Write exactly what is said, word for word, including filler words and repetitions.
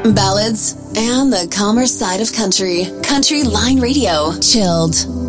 Ballads and the calmer side of country. Country Line Radio. Chilled.